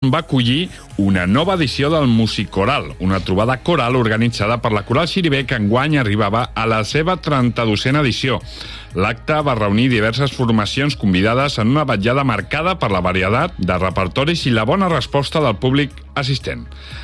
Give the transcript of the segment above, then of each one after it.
va acollir una nova edició del Musicoral, una trobada coral organitzada per la Coral Xirivec que enguany arribava a la seva 32a edició. L'acte va reunir diverses formacions convidades en una vetllada marcada per la varietat de repertoris i la bona resposta del públic assistent.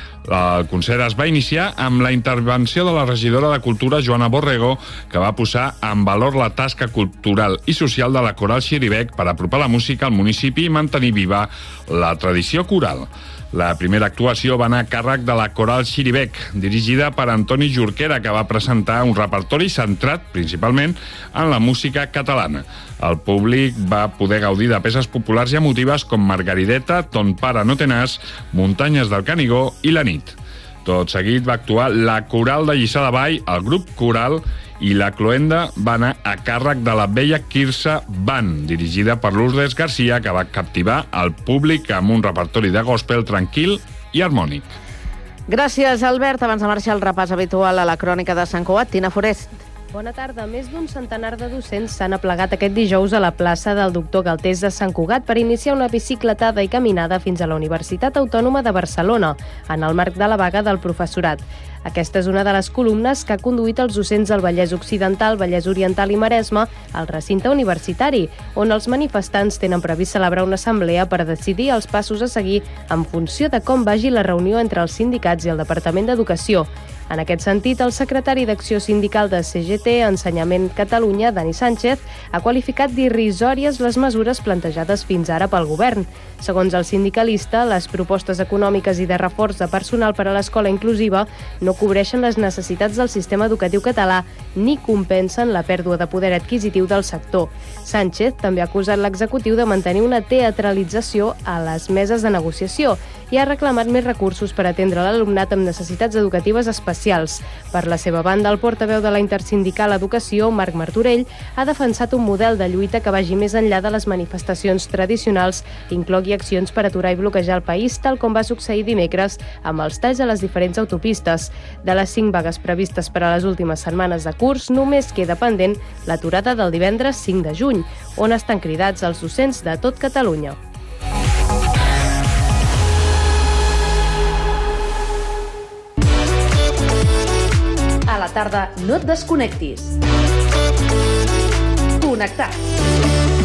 El concert es va iniciar amb la intervenció de la regidora de Cultura, Joana Borrego, que va posar en valor la tasca cultural i social de la Coral Xirivec per apropar la música al municipi i mantenir viva la tradició coral. La primera actuació va anar a càrrec de la Coral Xirivec, dirigida per Antoni Jorquera, que va presentar un repertori centrat principalment en la música catalana. El públic va poder gaudir de peces populars i emotives com Margarideta, Ton pare no té nas, Muntanyes del Canigó i La nit. Tot seguit va actuar la Coral de Lliçà de Vall, el grup coral i la cloenda va anar a càrrec de la Bella Quirze Band, dirigida per Lourdes Garcia, que va captivar el públic amb un repertori de gospel tranquil i harmònic. Gràcies, Albert. Abans de marxar, el repàs habitual a la crònica de Sant Cugat. Tina Forest. Bona tarda. Més d'un centenar de docents s'han aplegat aquest dijous a la plaça del Doctor Galtés de Sant Cugat per iniciar una bicicletada i caminada fins a la Universitat Autònoma de Barcelona, en el marc de la vaga del professorat. Aquesta és una de les columnes que ha conduït els docents del Vallès Occidental, Vallès Oriental i Maresme al recinte universitari, on els manifestants tenen previst celebrar una assemblea per decidir els passos a seguir en funció de com vagi la reunió entre els sindicats i el Departament d'Educació. En aquest sentit, el secretari d'Acció Sindical de CGT Ensenyament Catalunya, Dani Sánchez, ha qualificat d'irrisòries les mesures plantejades fins ara pel govern. Segons el sindicalista, les propostes econòmiques i de reforç de personal per a l'escola inclusiva no cobreixen les necessitats del sistema educatiu català ni compensen la pèrdua de poder adquisitiu del sector. Sánchez també ha acusat l'executiu de mantenir una teatralització a les meses de negociació i ha reclamat més recursos per atendre l'alumnat amb necessitats educatives especials. Per la seva banda, el portaveu de la Intersindical Educació, Marc Martorell, ha defensat un model de lluita que vagi més enllà de les manifestacions tradicionals i inclogui accions per aturar i bloquejar el país, tal com va succeir dimecres amb els talls a les diferents autopistes. De les 5 vagues previstes per a les últimes setmanes de curs, només queda pendent l'aturada del divendres 5 de juny, on estan cridats els docents de tot Catalunya. A la tarda no et desconnectis. Connectats.